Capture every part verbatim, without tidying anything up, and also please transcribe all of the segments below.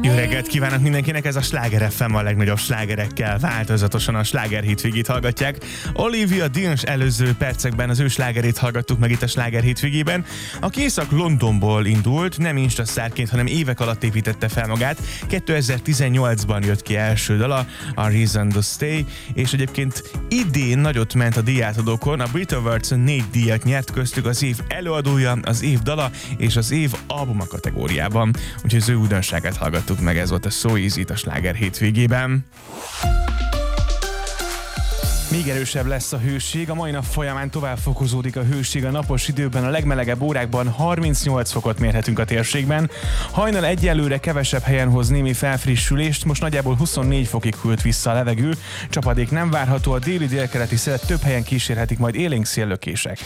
Jó reggelt kívánok mindenkinek, ez a Sláger ef em, a legnagyobb slágerekkel változatosan a Sláger hétvégét hallgatják. Olivia Dean előző percekben az ő slágerét hallgattuk meg itt a Sláger hétvégében, aki Észak-Londonból indult, nem instasztárként, hanem évek alatt építette fel magát. kétezer-tizennyolcban jött ki első dala, a Reason to Stay, és egyébként idén nagyot ment a díjátadókon, a Brit Awards négy díjat nyert, köztük az év előadója, az év dala és az év albuma kategóriában. Úgyhogy az ő újdonságát hallgattuk meg, ez volt a So Easy a Sláger hétvégében. Még erősebb lesz a hőség, a mai nap folyamán tovább fokozódik a hőség a napos időben, a legmelegebb órákban harmincnyolc fokot mérhetünk a térségben. Hajnal egyelőre kevesebb helyen hoz némi felfrissülést, most nagyjából huszonnégy fokig hűlt vissza a levegő, csapadék nem várható, a déli délkeleti szelet több helyen kísérhetik majd élénk széllökések.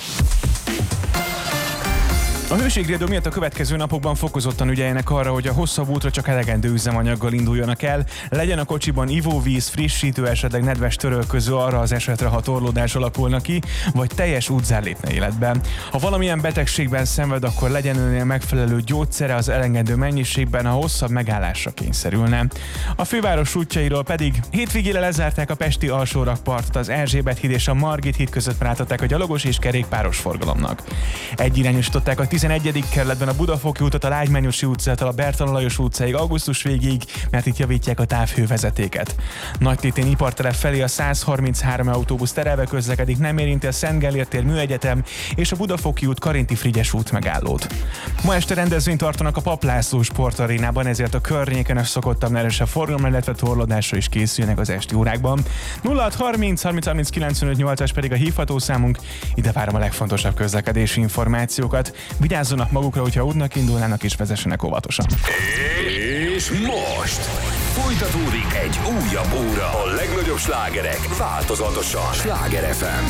A hőségriadó miatt a következő napokban fokozottan ügyeljenek arra, hogy a hosszabb útra csak elegendő üzemanyaggal induljanak el, legyen a kocsiban ivóvíz, frissítő, esetleg nedves törölköző arra az esetre, ha torlódás alakulna ki, vagy teljes útzár lépne életbe. Ha valamilyen betegségben szenved, akkor legyen önnél megfelelő gyógyszere az elengedő mennyiségben, ha hosszabb megállásra kényszerülne. A főváros útjairól pedig hétvégére lezárták a pesti alsórakpartot, az Erzsébet híd és a Margit híd között rátadták a gyalogos és kerékpáros forgalomnak. Egyirányosították a tizenegyedik kerületben a Budafoki útat a Lágymányosi utcától a Bertalan Lajos utcáig augusztus végéig, mert itt javítják a távhővezetéket. Nagytétén ipartelep felé a százharminchárom autóbusz terelve közlekedik, nem érinti a Szent Gellért tér, Műegyetem és a Budafoki út, Karinti Frigyes út megállót. Ma este rendezvényt tartanak a Papp László sportarénában, ezért a környéken a szokottabb erősebb forgalomra, illetve torlódásra is készülnek az esti órákban. nulla hat harminc harminc harminc kilencvenöt nyolcas pedig a hívható számunk, ide várom a legfontosabb közlekedési információkat. Vigyázzanak magukra, hogyha útnak indulnának, és vezessenek óvatosan. És most folytatódik egy újabb óra a legnagyobb slágerek változatosan. Sláger ef em.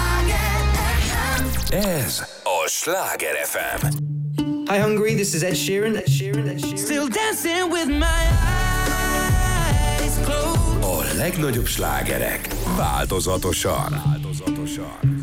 Ez a Sláger ef em. Hi Hungary, this is Ed Sheeran. Ed Sheeran, Ed Sheeran. Still dancing with my eyes closed. A legnagyobb slágerek változatosan. Változatosan.